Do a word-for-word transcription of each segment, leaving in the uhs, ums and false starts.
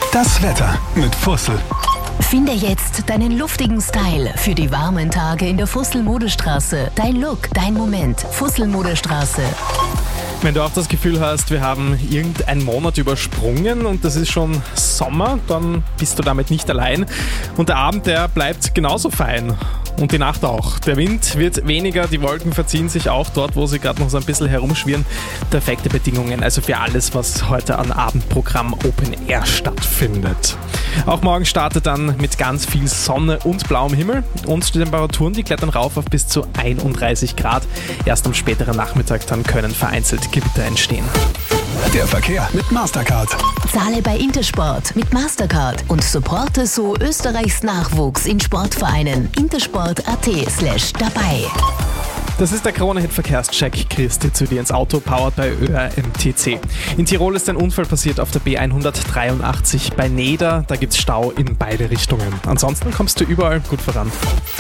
Das Wetter mit Fussel. Finde jetzt deinen luftigen Style für die warmen Tage in der Fussel-Modestraße. Dein Look, dein Moment. Fussel-Modestraße. Wenn du auch das Gefühl hast, wir haben irgendeinen Monat übersprungen und das ist schon Sommer, dann bist du damit nicht allein. Und der Abend, der bleibt genauso fein. Und die Nacht auch. Der Wind wird weniger, die Wolken verziehen sich auch dort, wo sie gerade noch so ein bisschen herumschwirren. Perfekte Bedingungen, also für alles, was heute an Abendprogramm Open Air stattfindet. Auch morgen startet dann mit ganz viel Sonne und blauem Himmel und die Temperaturen, die klettern rauf auf bis zu einunddreißig Grad. Erst am späteren Nachmittag dann können vereinzelt Gewitter entstehen. Der Verkehr mit Mastercard. Zahle bei Intersport mit Mastercard und supporte so Österreichs Nachwuchs in Sportvereinen. intersport.at slash dabei. Das ist der Krone-Hit-Verkehrscheck. Christi zu dir ins Auto, powered bei Ö R M T C. In Tirol ist ein Unfall passiert auf der B hundertdreiundachtzig bei Neder. Da gibt's Stau in beide Richtungen. Ansonsten kommst du überall gut voran.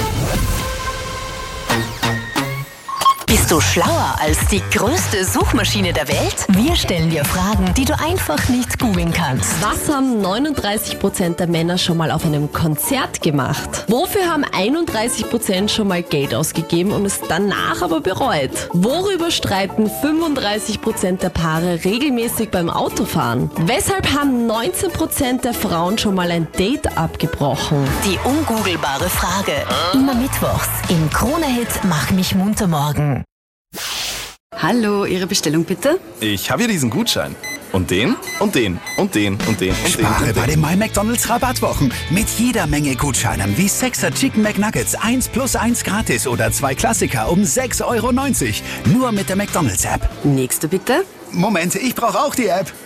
Bist du schlauer als die größte Suchmaschine der Welt? Wir stellen dir Fragen, die du einfach nicht googeln kannst. Was haben neununddreißig Prozent der Männer schon mal auf einem Konzert gemacht? Wofür haben einunddreißig Prozent schon mal Geld ausgegeben und es danach aber bereut? Worüber streiten fünfunddreißig Prozent der Paare regelmäßig beim Autofahren? Weshalb haben neunzehn Prozent der Frauen schon mal ein Date abgebrochen? Die ungoogelbare Frage. Immer mittwochs im Krone-Hit Mach mich munter morgen. Hallo, Ihre Bestellung bitte? Ich habe hier diesen Gutschein. Und den, und den, und den, und den, und Spare den. bei den My McDonald's Rabattwochen. Mit jeder Menge Gutscheinen wie sechser Chicken McNuggets eins plus eins gratis oder zwei Klassiker um sechs Euro neunzig. Nur mit der McDonald's App. Nächste bitte? Moment, ich brauche auch die App.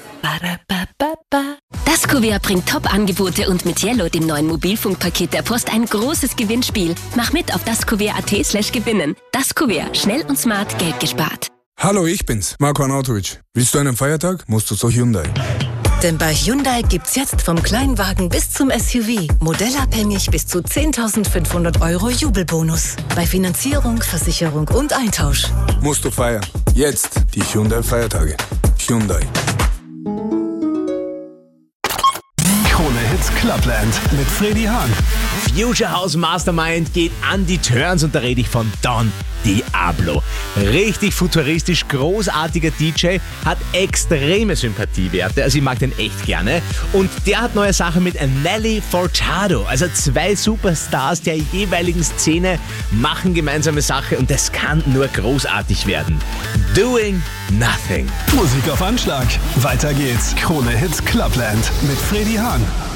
Das Kuvert bringt Top-Angebote und mit Yellow, dem neuen Mobilfunkpaket der Post, ein großes Gewinnspiel. Mach mit auf daskuvert.at slash gewinnen. Das Kuvert. Schnell und smart Geld gespart. Hallo, ich bin's, Marco Arnautovic. Willst du einen Feiertag? Musst du zur Hyundai. Denn bei Hyundai gibt's jetzt vom Kleinwagen bis zum S U V modellabhängig bis zu zehntausendfünfhundert Euro Jubelbonus. Bei Finanzierung, Versicherung und Eintausch. Musst du feiern. Jetzt die Hyundai Feiertage. Hyundai. Krone Hits Clubland mit Freddy Hahn. Future House Mastermind geht an die Turns und da rede ich von Don Diablo. Richtig futuristisch, großartiger D J, hat extreme Sympathiewerte, also ich mag den echt gerne. Und der hat neue Sachen mit Nelly Furtado, also zwei Superstars der jeweiligen Szene machen gemeinsame Sache und das kann nur großartig werden. Doing Nothing. Musik auf Anschlag. Weiter geht's. Krone Hits Clubland mit Freddy Hahn.